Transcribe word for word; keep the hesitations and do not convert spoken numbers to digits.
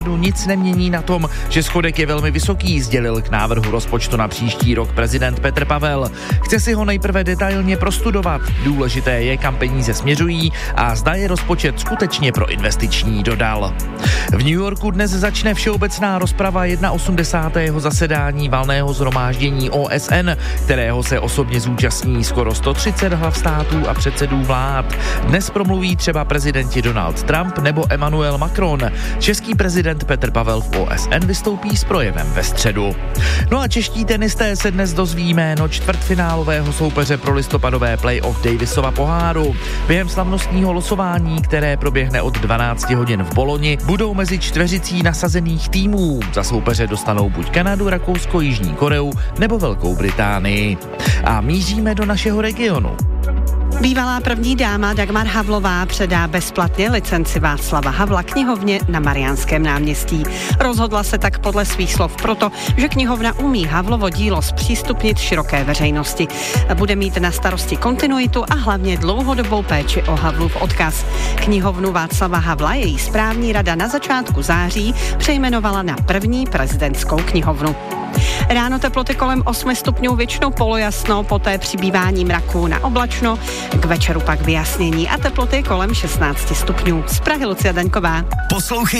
Nic nemění na tom, že schodek je velmi vysoký, sdělil k návrhu rozpočtu na příští rok prezident Petr Pavel. Chce si ho nejprve detailně prostudovat. Důležité je, kam peníze směřují a zda je rozpočet skutečně pro investiční, dodal. V New Yorku dnes začne všeobecná rozprava osmdesátého zasedání valného shromáždění O S N, kterého se osobně zúčastní skoro sto třicet hlav států a předsedů vlád. Dnes promluví třeba prezidenti Donald Trump nebo Emmanuel Macron. Český prezident Petr Pavel v O S N vystoupí s projevem ve středu. No a čeští tenisté se dnes dozví jméno čtvrtfinálového soupeře pro listopadové play-off Davisova poháru. Během slavnostního losování, které proběhne od dvanácti hodin v Boloni, budou mezi čtveřicí nasazených týmů. Za soupeře dostanou buď Kanadu, Rakousko, Jižní Koreu nebo Velkou Británii. A míříme do našeho regionu. Bývalá první dáma Dagmar Havlová předá bezplatně licenci Václava Havla knihovně na Mariánském náměstí. Rozhodla se tak podle svých slov proto, že knihovna umí Havlovo dílo zpřístupnit široké veřejnosti. Bude mít na starosti kontinuitu a hlavně dlouhodobou péči o Havlův odkaz. Knihovnu Václava Havla její správní rada na začátku září přejmenovala na první prezidentskou knihovnu. Ráno teploty kolem osmi stupňů, většinou polojasno, poté přibývání mraků na oblačno, k večeru pak vyjasnění a teploty kolem šestnácti stupňů. Z Prahy Lucia Daňková. Poslouchej